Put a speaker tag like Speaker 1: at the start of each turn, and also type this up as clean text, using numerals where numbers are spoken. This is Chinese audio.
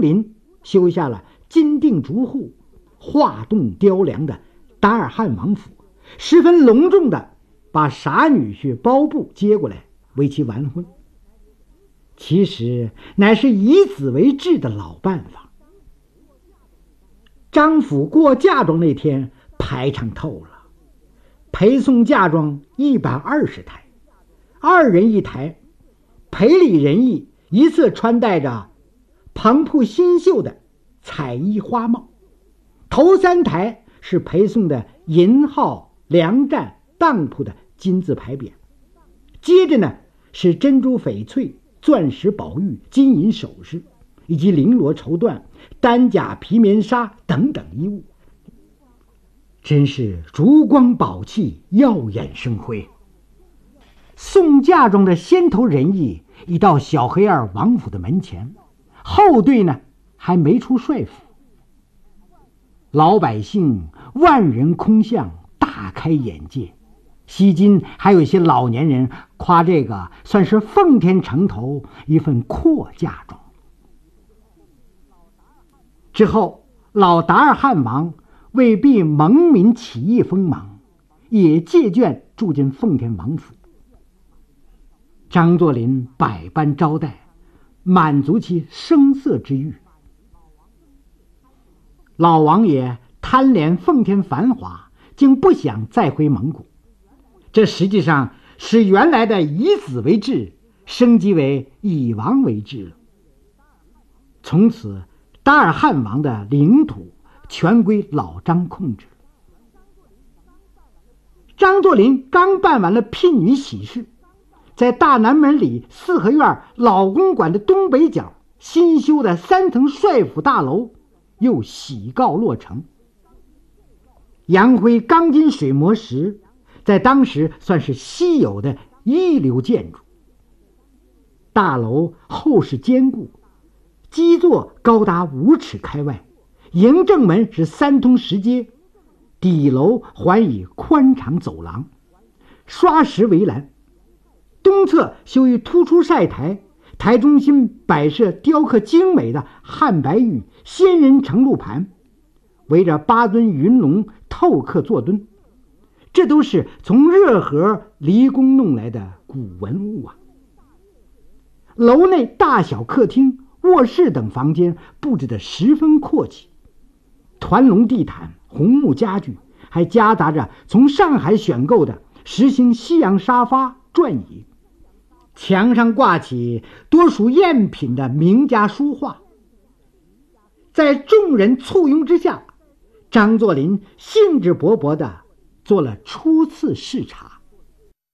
Speaker 1: 林修下了金定竹户、画栋雕梁的达尔汉王府，十分隆重的把傻女婿包布接过来为其完婚。其实乃是以子为质的老办法。张府过嫁妆那天排场透了，陪送嫁妆120台，2人一台，陪礼人役一次穿戴着蓬铺新绣的彩衣花帽，头3台是陪送的银号、梁战、当铺的金字牌匾，接着呢是珍珠翡翠、钻石宝玉、金银首饰，以及绫罗绸缎、单甲皮棉纱等等衣物，真是烛光宝气，耀眼生辉。送嫁妆的先头人役已到小黑二王府的门前，后队呢还没出帅府。老百姓万人空巷，大开眼界。西京还有一些老年人夸这个算是奉天城头一份阔嫁妆。之后，老达尔汉王为避蒙民起义锋芒，也借眷住进奉天王府。张作霖百般招待，满足其声色之欲。老王爷贪恋奉天繁华，竟不想再回蒙古，这实际上使原来的以子为质升级为以王为质了。从此达尔汉王的领土全归老张控制。张作霖刚办完了聘女喜事，在大南门里四合院老公馆的东北角新修的3层帅府大楼又喜告落成。洋灰钢筋水磨石在当时算是稀有的一流建筑。大楼厚实坚固，基座高达5尺开外，迎正门是3通石阶，底楼环以宽敞走廊，刷石围栏，东侧修一突出晒台，台中心摆设雕刻精美的汉白玉仙人承露盘，围着8尊云龙透刻坐墩，这都是从热河离宫弄来的古文物啊。楼内大小客厅、卧室等房间布置得十分阔气，团龙地毯、红木家具，还夹杂着从上海选购的实心西洋沙发、转椅，墙上挂起多属赝品的名家书画。在众人簇拥之下，张作霖兴致勃勃地做了初次视察。